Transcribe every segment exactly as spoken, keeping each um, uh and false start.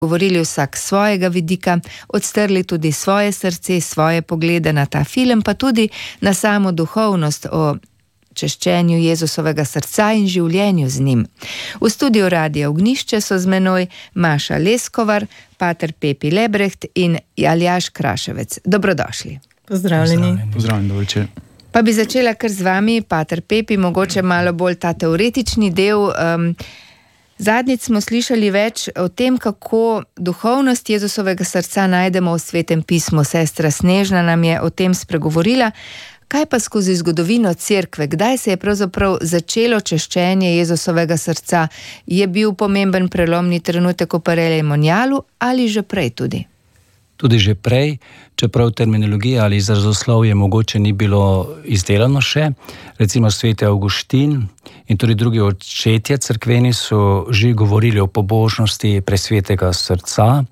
govorili vsak svojega vidika, odstrli tudi svoje srce, svoje poglede na ta film, pa tudi na samo duhovnost o češčenju Jezusovega srca in življenju z njim. V studiu Radia Ognjišče so z menoj Maša Leskovar, pater Pepi Lebreht in Aljaž Kraševec. Dobrodošli. Pozdravljeni. Pozdravljeni, dobro večer. Pa bi začela kar z vami, pater Pepi, mogoče malo bolj ta teoretični del. Um, Zadnjič smo slišali več o tem, kako duhovnost Jezusovega srca najdemo v Svetem pismu. Sestra Snežna nam je o tem spregovorila. Kaj pa skozi zgodovino cerkve? Kdaj se je pravzaprav začelo češčenje Jezusovega srca? Je bil pomemben prelomni trenutek v Parelemonjalu ali že prej tudi? Tudi že prej, čeprav terminologija ali izrazoslovje mogoče ni bilo izdelano še. Recimo sveti Avguštin in tudi drugi očetje cerkveni so že govorili o pobožnosti presvetega srca.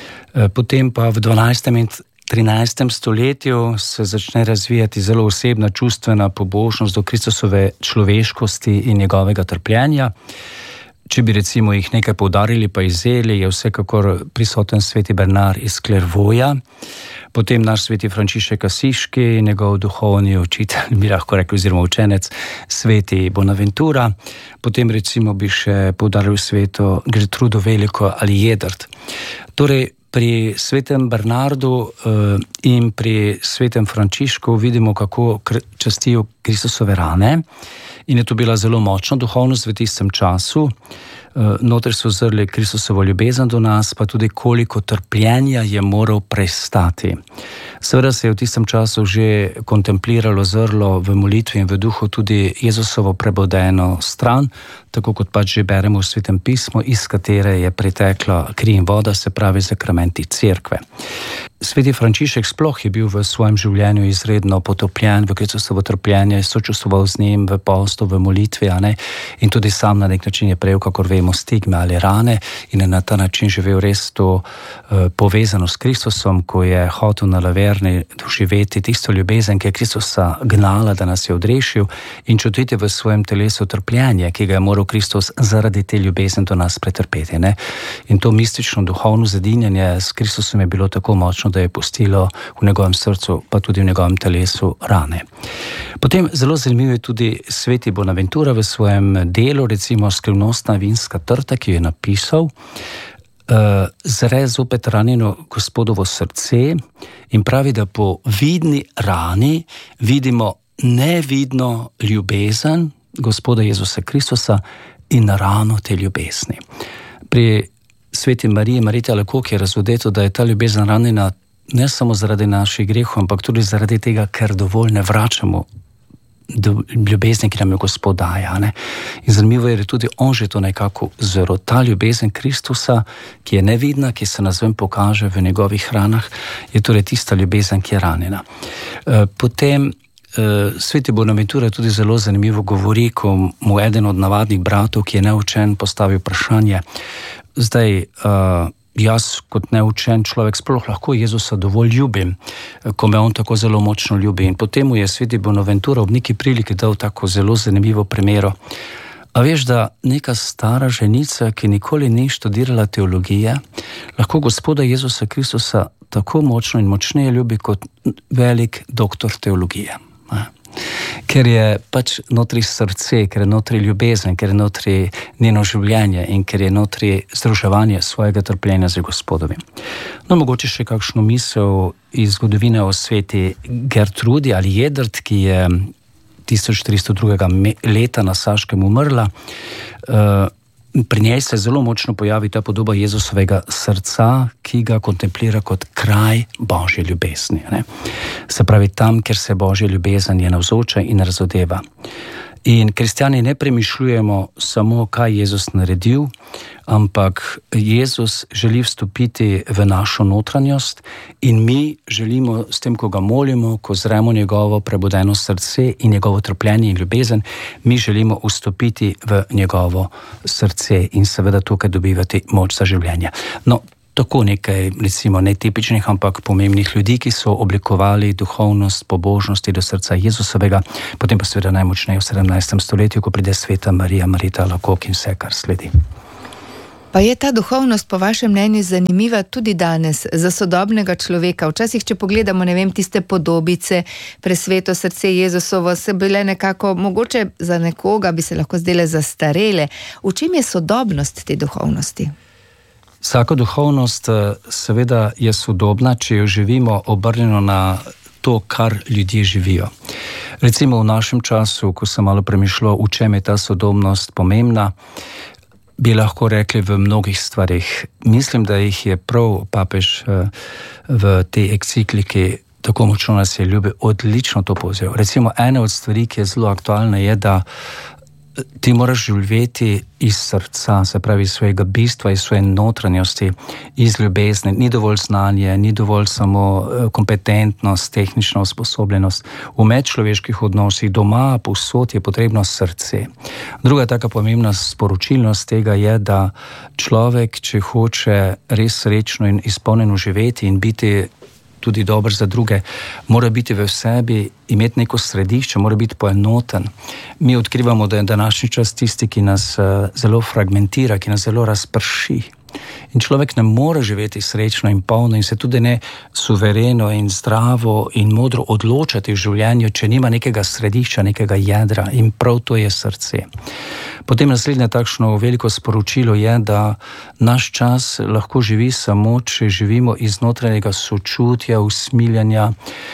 Potem pa v dvanajstem in trinajstem stoletju se začne razvijati zelo osebna čustvena pobožnost do Kristusove človeškosti in njegovega trpljenja. Če bi recimo jih nekaj poudarili pa izeli, je vsekakor prisoten sveti Bernard iz Clairvauxa, potem naš sveti Frančišek Asiški, njegov duhovni učitelj, bi lahko rekli, oziroma učenec, sveti Bonaventura, potem recimo bi še poudaril sveto Gertrudo Veliko ali Jedrt. Torej, pri svetem Bernardu in pri svetem Frančišku vidimo, kako častijo Kristusove rane, in je to bila zelo močna duhovnost v tistem času. Notri so zrli Kristusovo ljubezen do nas, pa tudi koliko trpljenja je moral prestati. Seveda se je v tistem času že kontempliralo zrlo v molitvi in v duhu tudi Jezusovo prebodeno stran, tako kot pač že beremo v Svetem pismu, iz katere je pritekla kri in voda, se pravi sakramenti cerkve. Sveti Frančišek sploh je bil v svojem življenju izredno potopljen v Kristusovo trpljenje, sočustvoval z njim v postu, v molitvi, a ne? In tudi sam na nek način je prejel, kakor vemo, stigme ali rane in je na ta način živel res to uh, povezano s Kristusom, ko je hotel na Laverni doživeti tisto ljubezen, ki je Kristusa gnala, da nas je odrešil, in čutiti v svojem telesu trpljenje, ki ga je moral Kristus zaradi te ljubezen do nas pretrpeti. Ne? In to mistično duhovno zedinjenje s Kristusom je bilo tako močno, da je pustilo v njegovem srcu, pa tudi v njegovem telesu rane. Potem zelo zanimivo je tudi sveti Bonaventura v svojem delu, recimo Skrivnostna vinska trta, ki jo je napisal, uh, zre zopet ranjeno Gospodovo srce in pravi, da po vidni rani vidimo nevidno ljubezen Gospoda Jezusa Kristusa in rano te ljubezni. Pri sveti Mariji, Marita Alacoque je razvodeto, da je ta ljubezen ranjena ne samo zaradi naših grehov, ampak tudi zaradi tega, ker dovolj ne vračamo do ljubezni, ki nam jo Gospod daje. Ne? In zanimivo je, da tudi on že to nekako zelo. Ta ljubezen Kristusa, ki je nevidna, ki se nazvem pokaže v njegovih ranah, je torej tista ljubezen, ki je ranjena. Potem sveti Bonaventura tudi zelo zanimivo govori, ko mu eden od navadnih bratov, ki je neučen, postavi vprašanje. Zdaj, uh, jaz kot neučen človek sploh lahko Jezusa dovolj ljubim, ko me on tako zelo močno ljubi. In potem mu je sveti Bonaventura ob neki priliki dal tako zelo zanimivo primero. A veš, da neka stara ženica, ki nikoli ni študirala teologije, lahko Gospoda Jezusa Kristusa tako močno in močneje ljubi kot velik doktor teologije. Ker je pač notri srce, ker je notri ljubezen, ker je notri njeno življenje in ker je notri združevanje svojega trpljenja z Gospodovim. No, mogoče še kakšno misel iz zgodovine o sveti Gertrudi ali Jedrt, ki je tisoč tristo drugega leta na Saškem umrla. Pri njej se zelo močno pojavi ta podoba Jezusovega srca, ki ga kontemplira kot kraj Božje ljubezni. Ne? Se pravi, tam, kjer se Božja ljubezen je navzoča in razodeva. In kristjani ne premišljujemo samo, kaj je Jezus naredil, ampak Jezus želi vstopiti v našo notranjost in mi želimo s tem, ko ga molimo, ko zremo njegovo prebudeno srce in njegovo trpljenje in ljubezen, mi želimo vstopiti v njegovo srce in seveda tukaj dobivati moč za življenje. No, tako nekaj, recimo, netipičnih, ampak pomembnih ljudi, ki so oblikovali duhovnost, pobožnosti do srca Jezusovega, potem pa seveda najmočneje v sedemnajstem stoletju, ko pride sveta Marija, Marita Alacoque in vse, kar sledi. Pa je ta duhovnost po vašem mnenju zanimiva tudi danes za sodobnega človeka? Včasih, če pogledamo, ne vem, tiste podobice, Presveto srce Jezusovo, se bile nekako, mogoče za nekoga bi se lahko zdele zastarele. V čem je sodobnost te duhovnosti? Vsaka duhovnost seveda je sodobna, če jo živimo obrnjeno na to, kar ljudje živijo. Recimo v našem času, ko sem malo premišljal, v čem je ta sodobnost pomembna, bi lahko rekli v mnogih stvarih. Mislim, da jih je prav papež v tej encikliki Tako močno nas je ljubil, odlično to povzel. Recimo, ena od stvari, ki je zelo aktualna, je, da ti moraš živeti iz srca, se pravi iz svojega bistva, iz svoje notranjosti, iz ljubezni. Ni dovolj znanje, ni dovolj samo kompetentnost, tehnična usposobljenost. V medčloveških odnosih doma, povsod je potrebno srce. Druga taka pomembna sporočilnost tega je, da človek, če hoče res srečno in izpolnjeno živeti in biti tudi dober za druge, mora biti v sebi, imeti neko središče, mora biti poenoten. Mi odkrivamo, da je današnji čas tisti, ki nas zelo fragmentira, ki nas zelo razprši. In človek ne more živeti srečno in polno in se tudi ne suvereno in zdravo in modro odločati v življenju, če nima nekega središča, nekega jedra, in prav to je srce. Potem naslednje takšno veliko sporočilo je, da naš čas lahko živi samo, če živimo iz notranjega sočutja, usmiljanja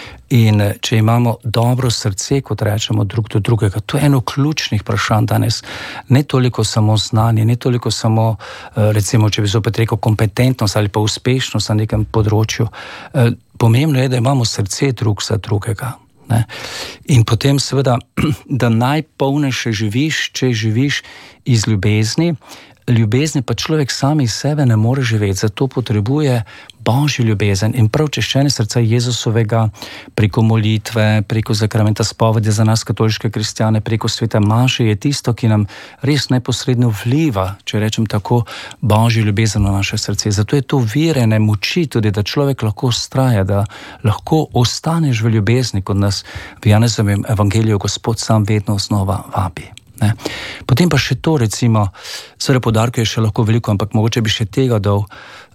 in če imamo dobro srce, kot rečemo, drug do drugega. To je eno ključnih vprašanj danes. Ne toliko samo znanje, ne toliko samo, recimo, če bi zopet rekel, kompetentnost ali pa uspešnost na nekem področju. Pomembno je, da imamo srce drug za drugega. Ne? In potem seveda, da najpolnejše živiš, če živiš iz ljubezni. Ljubezni pa človek sam iz sebe ne more živeti, zato potrebuje Božjo ljubezen. In prav češčenje srca Jezusovega preko molitve, preko zakramenta spovedi za nas katoliške kristjane, preko svete maše je tisto, ki nam res neposredno vliva, če rečem tako, Božjo ljubezen v naše srce. Zato je to virene moči tudi, da človek lahko vztraja, da lahko ostaneš v ljubezni, kot nas v Janezovem evangeliju Gospod sam vedno znova vabi. Ne. Potem pa še to, recimo, seveda podarkov je še lahko veliko, ampak mogoče bi še tega dal.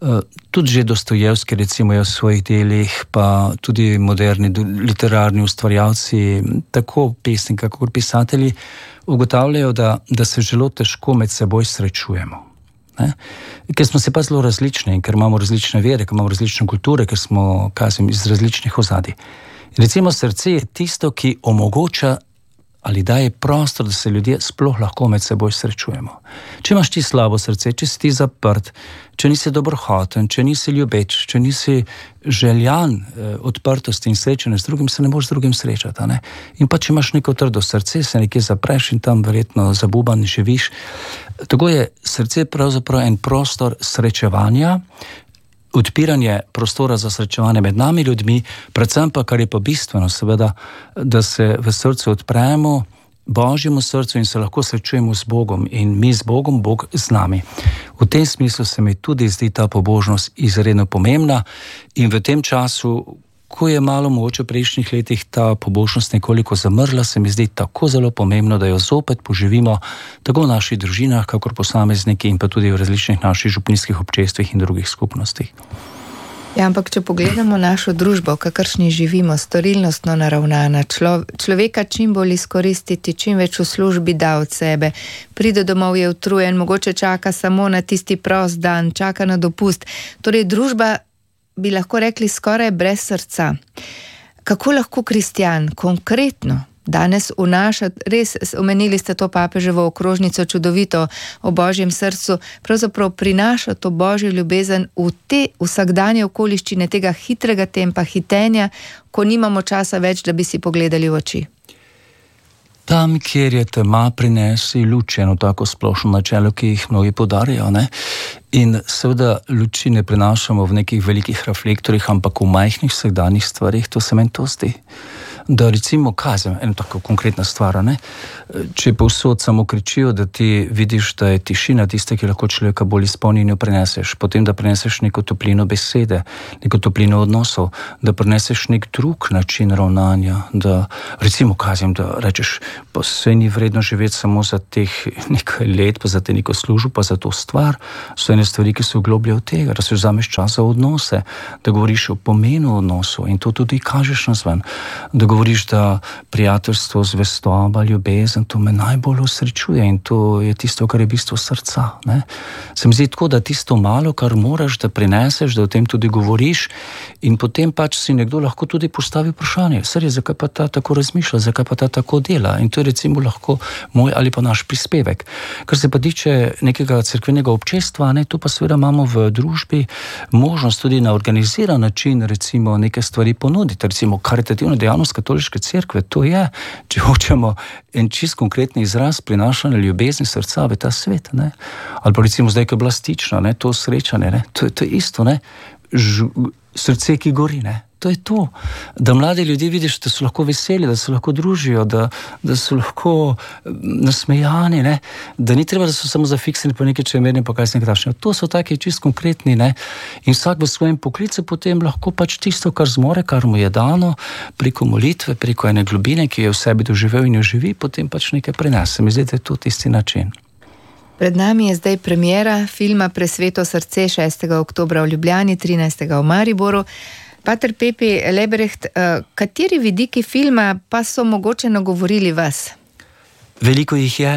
Tudi že Dostojevski, recimo, je v svojih delih, pa tudi moderni literarni ustvarjalci, tako pesniki, kot pisatelji, ugotavljajo, da, da se zelo težko med seboj srečujemo. Ne? Ker smo se pa zelo različni, ker imamo različne vere, ker imamo različne kulture, ker smo, kažem, iz različnih ozadij. Recimo, srce je tisto, ki omogoča ali daje prostor, da se ljudje sploh lahko med seboj srečujemo. Če imaš ti slabo srce, če si ti zaprt, če nisi dobrohoten, če nisi ljubeč, če nisi željan eh, odprtosti in srečanja z drugim, se ne moreš z drugim srečati. Ne? In pa če imaš neko trdo srce, se nekje zapreš in tam verjetno zabuban živiš. Tako je srce pravzaprav en prostor srečevanja, odpiranje prostora za srečevanje med nami ljudmi, predvsem pa, kar je pa bistveno, seveda, da se v srcu odpremo Božjemu srcu in se lahko srečujemo z Bogom in mi z Bogom, Bog z nami. V tem smislu se mi tudi zdi ta pobožnost izredno pomembna in v tem času, ko je malo mogoče v prejšnjih letih ta pobožnost nekoliko zamrla, se mi zdi tako zelo pomembno, da jo zopet poživimo tako v naših družinah, kakor posamezniki in pa tudi v različnih naših župnijskih občestvih in drugih skupnostih. Ja, ampak če pogledamo našo družbo, v kakršni živimo, storilnostno naravnana, člo, človeka čim bolj izkoristiti, čim več v službi da od sebe, pride domov, je utrujen, mogoče čaka samo na tisti prost dan, čaka na dopust. Torej, družba bi lahko rekli skoraj brez srca. Kako lahko kristjan konkretno danes vnaša, res omenili ste to papeževo okrožnico čudovito o Božjem srcu, pravzaprav prinaša to Božjo ljubezen v te vsakdanje okoliščine tega hitrega tempa, hitenja, ko nimamo časa več, da bi si pogledali v oči? Tam, kjer je tema, prinesi luč, eno tako splošno načelo, ki jih mnogi podarjajo. Ne? In seveda luči ne prinašamo v nekih velikih reflektorjih, ampak v majhnih vsakdanjih stvarih, to se meni to zdi. da recimo kazem, eno tako konkretna stvar, ne? Če povsod samo kričijo, da ti vidiš, da je tišina tista, ki lahko človeka bolj izpolni in jo preneseš, potem da preneseš neko toplino besede, neko toplino odnosov, da preneseš nek drug način ravnanja, da recimo kazem, da rečeš, pa se ni vredno živeti samo za teh nekaj let, pa za te neko službo, pa za to stvar, so ene stvari, ki so globlje od tega, da se vzameš čas za odnose, da govoriš o pomenu odnosov in to tudi kažeš nazven, da govoriš, da prijateljstvo, zvestoba, ljubezen, to me najbolj osrečuje in to je tisto, kar je bistvo srca. Ne? Se mi zdi tako, da tisto malo, kar moraš, da prineseš, da o tem tudi govoriš in potem pač si nekdo lahko tudi postavi vprašanje, srje, zakaj pa ta tako razmišlja, zakaj pa ta tako dela in to je recimo lahko moj ali pa naš prispevek. Kar se pa tiče nekega cerkvenega občestva, ne, to pa seveda imamo v družbi možnost tudi na organiziran način recimo neke stvari ponuditi, recimo karitativna dejavnost katoliške cerkve, to je, če hočemo en čist konkretni izraz prinašanja ljubezni srca v ta svet, ne? Ali pa recimo zdaj, ko je bila stična, ne? To srečanje, ne? To, to je isto, ne? Ž, srce, ki gori, ne? To je to, da mladi ljudje vidiš, da so lahko veseli, da se lahko družijo, da, da so lahko nasmejani, ne? Da ni treba, da so samo zafiksani po nekaj čemerni, pa kaj se nekaj takšnega. To so taki čist konkretni, ne? In vsak v svojem poklicu potem lahko pač tisto, kar zmore, kar mu je dano, preko molitve, preko ene globine, ki je v sebi doživel in jo živi, potem pač nekaj prenese. Mi zdi, da je to tisti način. Pred nami je zdaj premiera filma Presveto srce šestega oktobra v Ljubljani, trinajstega v Mariboru. Pater Pepi Lebrecht, kateri vidiki filma pa so mogoče nagovorili vas? Veliko jih je.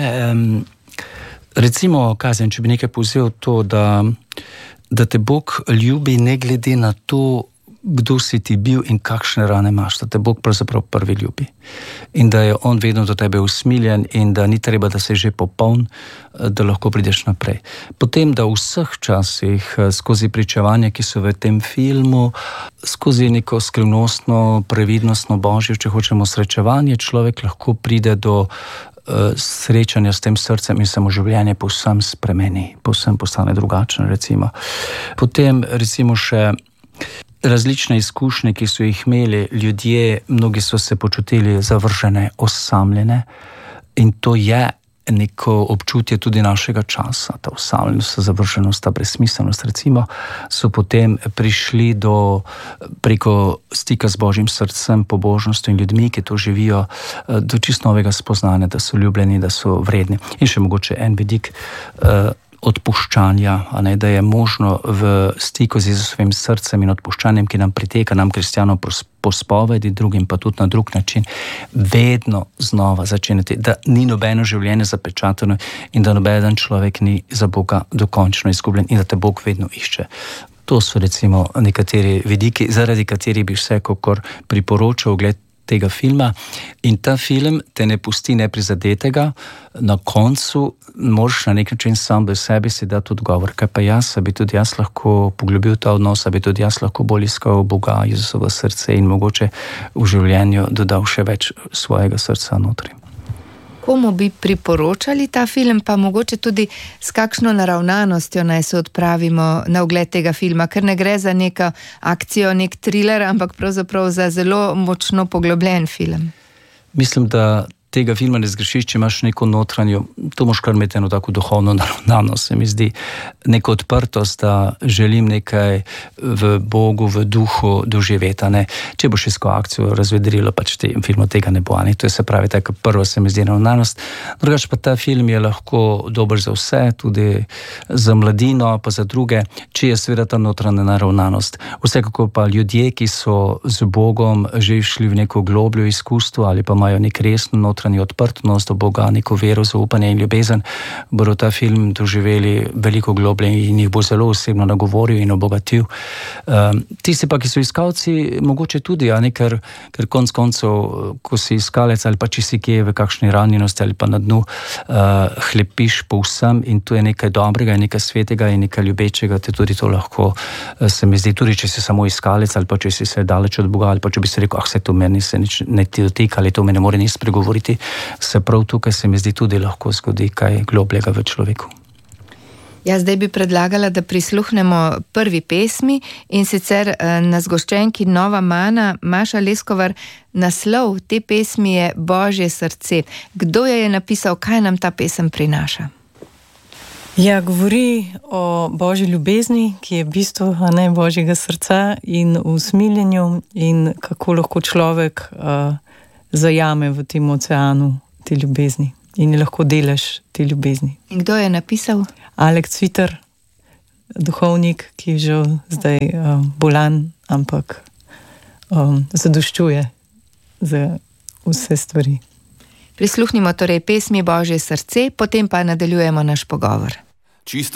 Recimo, kazem, če bi nekaj povzel to, da, da te Bog ljubi ne glede na to, kdo si ti bil in kakšne rane imaš, da te Bog pravzaprav prvi ljubi. In da je on vedno do tebe usmiljen in da ni treba, da se že popoln, da lahko prideš naprej. Potem, da v vseh časih, skozi pričevanja, ki so v tem filmu, skozi neko skrivnostno, previdnostno božjo, če hočemo srečevanje, človek lahko pride do srečanja s tem srcem in se mu življenje povsem spremeni, povsem postane drugačno, recimo. Potem, recimo še različne izkušnje, ki so jih imeli ljudje, mnogi so se počutili zavržene, osamljene in to je neko občutje tudi našega časa, ta osamljenost, zavrženost, ta brezsmiselnost, recimo, so potem prišli do, preko stika z Božjim srcem, pobožnostjo in ljudmi, ki to živijo, do čist novega spoznanja, da so ljubljeni, da so vredni. In še mogoče en vidik uh, odpuščanja, a ne, da je možno v stiku z Jezusovim srcem in odpuščanjem, ki nam priteka, nam kristjanom po spovedi, drugim pa tudi na drug način, vedno znova začenjati, da ni nobeno življenje zapečateno in da nobeden človek ni za Boga dokončno izgubljen in da te Bog vedno išče. To so recimo nekateri vidiki, zaradi katerih bi vsekakor priporočal ogled tega filma in ta film te ne pusti neprizadetega, na koncu moraš na nek način sam do sebi si dati odgovor, kaj pa jaz, a bi tudi jaz lahko poglobil ta odnos, a bi tudi jaz lahko bolj iskal Boga, Jezusovo srce in mogoče v življenju dodal še več svojega srca notri. Komu bi priporočali ta film, pa mogoče tudi s kakšno naravnanostjo naj se odpravimo na ogled tega filma, ker ne gre za neko akcijo, nek thriller, ampak pravzaprav za zelo močno poglobljen film. Mislim, da tega filma ne zgrešiš, če imaš neko notranjo, to moš kar imeti eno tako duhovno naravnanost, se mi zdi, neko odprtost, da želim nekaj v Bogu, v duhu doživeti, ne. Če boš iskal akcijo razvedrilo, pač te filmu tega ne bo, ne. To je se pravi, tako prvo se mi zdi naravnanost. Drugač pa ta film je lahko dober za vse, tudi za mladino, pa za druge, če je seveda ta notranja naravnanost. Vsekako pa ljudje, ki so z Bogom že šli v neko globljo izkustvo ali pa imajo nek resno notranjo odprtnost do Boga, neko vero, zaupanje in ljubezen, bodo ta film doživeli veliko globlje in jih bo zelo osebno nagovoril in obogatil. Um, tisti pa, ki so iskalci, mogoče tudi, a ne, ker, ker konc koncev, ko si iskalec ali pa če si kje v kakšni ranjenosti ali pa na dnu, uh, hlepiš po vsem in to je nekaj dobrega in nekaj svetega in nekaj ljubečega, te tudi to lahko uh, se mi zdi, tudi če si samo iskalec ali pa če si se daleč od Boga ali pa če bi se rekel, ah, se to meni se nič ne ti dotika ali to me ne more nič spregovoriti, se prav tukaj se mi zdi tudi lahko zgodi kaj globljega v človeku. Ja, zdaj bi predlagala, da prisluhnemo prvi pesmi, in sicer na zgoščenki Nova Mana, Maša Leskovar. Naslov te pesmi je Božje srce. Kdo jo je napisal, kaj nam ta pesem prinaša? Ja, govori o Božji ljubezni, ki je bistvo, a ne, Božjega srca, in usmiljenju, in kako lahko človek uh, zajame v tem oceanu te ljubezni in lahko delež te ljubezni. In kdo je napisal? Alek Cviter, duhovnik, ki je že zdaj uh, bolan, ampak um, zadoščuje za vse stvari. Prisluhnimo torej pesmi Božje srce, potem pa nadaljujemo naš pogovor. Čisto